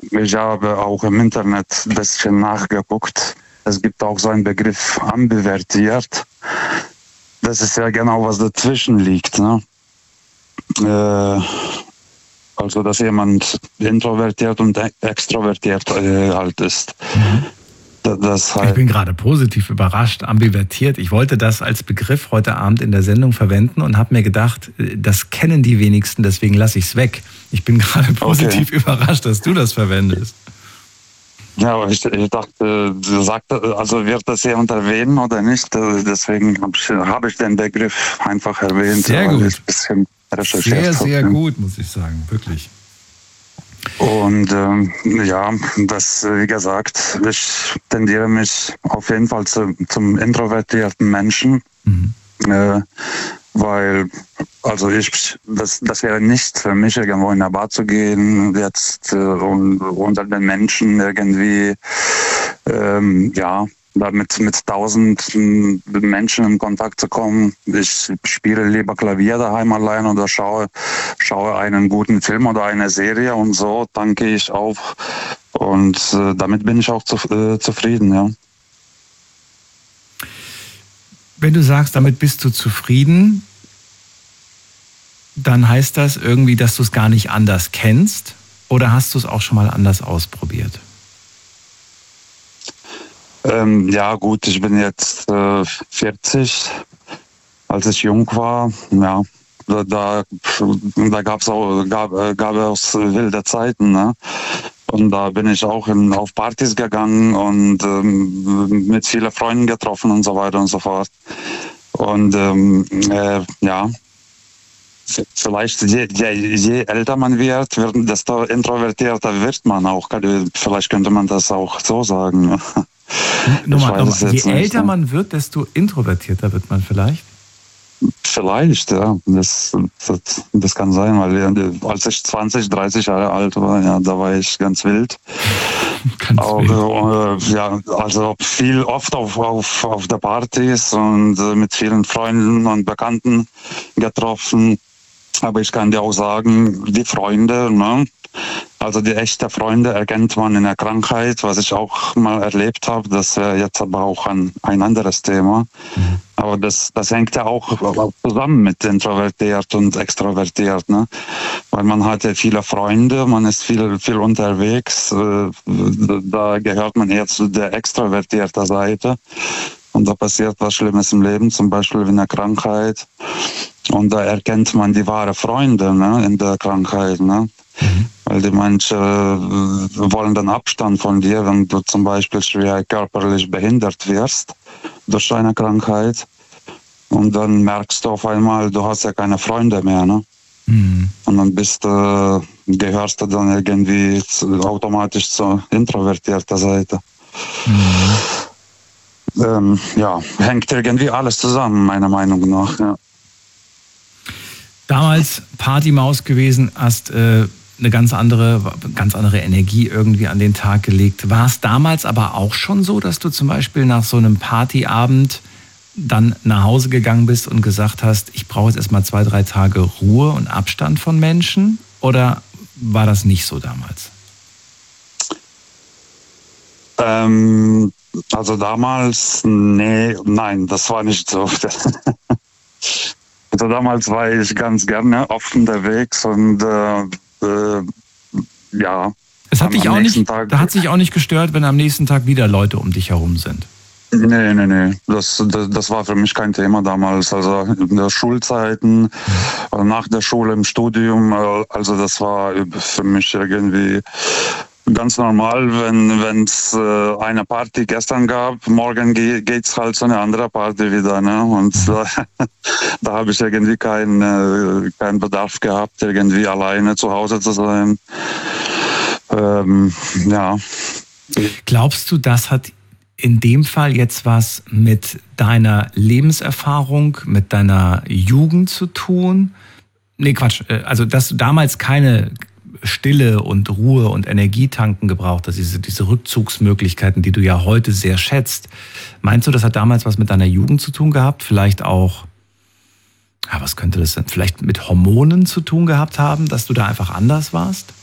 ich habe auch im Internet ein bisschen nachgeguckt. Es gibt auch so einen Begriff ambivertiert. Das ist ja genau, was dazwischen liegt, ne? Also, dass jemand introvertiert und extrovertiert halt ist. Das Ich bin gerade positiv überrascht, ambivertiert. Ich wollte das als Begriff heute Abend in der Sendung verwenden und habe mir gedacht, das kennen die wenigsten, deswegen lasse ich es weg. Ich bin gerade positiv überrascht, dass du das verwendest. Ja, aber ich dachte, also wird das jemand erwähnen oder nicht? Deswegen habe ich den Begriff einfach erwähnt. Sehr gut. Ein bisschen recherchiert. Sehr, sehr gut, muss ich sagen, wirklich. Und ja, wie gesagt, ich tendiere mich auf jeden Fall zum introvertierten Menschen, weil, also das wäre nicht für mich, irgendwo in eine Bar zu gehen, jetzt und unter den Menschen irgendwie, mit tausenden Menschen in Kontakt zu kommen. Ich spiele lieber Klavier daheim allein oder schaue einen guten Film oder eine Serie und so tanke ich auf. Und damit bin ich auch zufrieden, ja. Wenn du sagst, damit bist du zufrieden, dann heißt das irgendwie, dass du es gar nicht anders kennst, oder hast du es auch schon mal anders ausprobiert? Ja gut, ich bin jetzt 40. Als ich jung war, ja, da gab es wilde Zeiten, ne? Und da bin ich auch auf Partys gegangen und mit vielen Freunden getroffen und so weiter und so fort. Und ja, vielleicht je älter man wird, desto introvertierter wird man auch. Vielleicht könnte man das auch so sagen. Nochmal. Je älter man wird, desto introvertierter wird man vielleicht? Vielleicht, ja. Das kann sein, weil als ich 20, 30 Jahre alt war, ja, da war ich ganz wild. Ja, also oft auf der Partys und mit vielen Freunden und Bekannten getroffen. Aber ich kann dir auch sagen, die Freunde, ne? Also die echten Freunde erkennt man in der Krankheit, was ich auch mal erlebt habe. Das wäre jetzt aber auch ein anderes Thema. Aber das hängt ja auch zusammen mit introvertiert und extrovertiert, ne? Weil man hat ja viele Freunde, man ist viel unterwegs. Da gehört man eher zu der extrovertierten Seite. Und da passiert was Schlimmes im Leben, zum Beispiel wie eine Krankheit. Und da erkennt man die wahre Freunde, ne, in der Krankheit, ne? Weil die manche wollen dann Abstand von dir, wenn du zum Beispiel schwer körperlich behindert wirst durch eine Krankheit. Und dann merkst du auf einmal, du hast ja keine Freunde mehr, ne? Und dann gehörst du dann irgendwie automatisch zur introvertierten Seite. Ja, hängt irgendwie alles zusammen, meiner Meinung nach, ja. Damals Partymaus gewesen, hast eine ganz andere Energie irgendwie an den Tag gelegt. War es damals aber auch schon so, dass du zum Beispiel nach so einem Partyabend dann nach Hause gegangen bist und gesagt hast, ich brauche jetzt erstmal 2, 3 Tage Ruhe und Abstand von Menschen? Oder war das nicht so damals? Also damals, nein, das war nicht so. Also damals war ich ganz gerne oft unterwegs und ja. Es hat dich auch nicht, da hat sich auch nicht gestört, wenn am nächsten Tag wieder Leute um dich herum sind? Nee. Das war für mich kein Thema damals. Also in der Schulzeiten, nach der Schule im Studium, also das war für mich irgendwie ganz normal, wenn es eine Party gestern gab, morgen geht's halt zu einer anderen Party wieder, ne? Und da habe ich irgendwie keinen Bedarf gehabt, irgendwie alleine zu Hause zu sein. Ja. Glaubst du, das hat in dem Fall jetzt was mit deiner Lebenserfahrung, mit deiner Jugend zu tun? Nee, Quatsch. Also, dass du damals keine Stille und Ruhe und Energietanken gebraucht hast, diese Rückzugsmöglichkeiten, die du ja heute sehr schätzt. Meinst du, das hat damals was mit deiner Jugend zu tun gehabt? Vielleicht auch, ja, was könnte das denn? Vielleicht mit Hormonen zu tun gehabt haben, dass du da einfach anders warst?